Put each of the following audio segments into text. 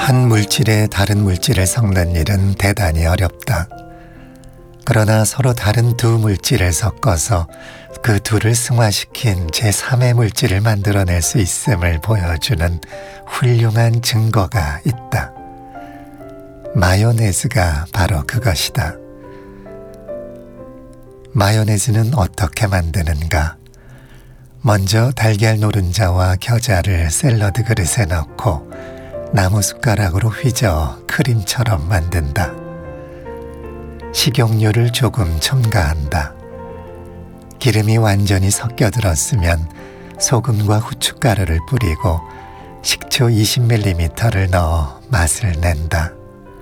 한 물질에 다른 물질을 섞는 일은 대단히 어렵다. 그러나 서로 다른 두 물질을 섞어서 그 둘을 승화시킨 제3의 물질을 만들어낼 수 있음을 보여주는 훌륭한 증거가 있다. 마요네즈가 바로 그것이다. 마요네즈는 어떻게 만드는가? 먼저 달걀 노른자와 겨자를 샐러드 그릇에 넣고 나무 숟가락으로 휘저어 크림처럼 만든다. 식용유를 조금 첨가한다. 기름이 완전히 섞여들었으면 소금과 후춧가루를 뿌리고 식초 20ml를 넣어 맛을 낸다.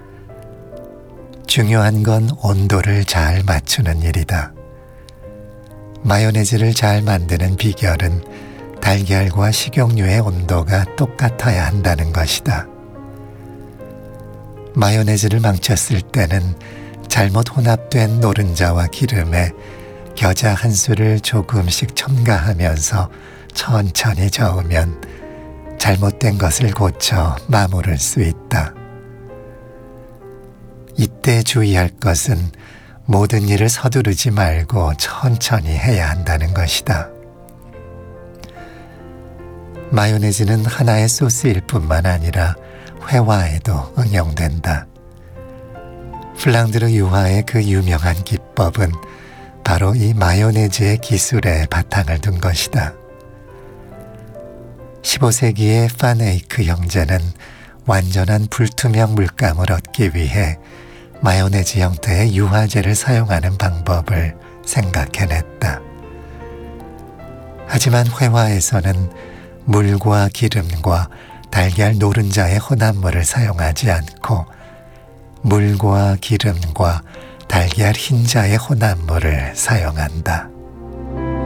중요한 건 온도를 잘 맞추는 일이다. 마요네즈를 잘 만드는 비결은 달걀과 식용유의 온도가 똑같아야 한다는 것이다. 마요네즈를 망쳤을 때는 잘못 혼합된 노른자와 기름에 겨자 한 수를 조금씩 첨가하면서 천천히 저으면 잘못된 것을 고쳐 마무를 수 있다. 이때 주의할 것은 모든 일을 서두르지 말고 천천히 해야 한다는 것이다. 마요네즈는 하나의 소스일 뿐만 아니라 회화에도 응용된다. 플랑드르 유화의 그 유명한 기법은 바로 이 마요네즈의 기술에 바탕을 둔 것이다. 15세기의 파네이크 형제는 완전한 불투명 물감을 얻기 위해 마요네즈 형태의 유화제를 사용하는 방법을 생각해냈다. 하지만 회화에서는 물과 기름과 달걀 노른자의 혼합물을 사용하지 않고 물과 기름과 달걀 흰자의 혼합물을 사용한다.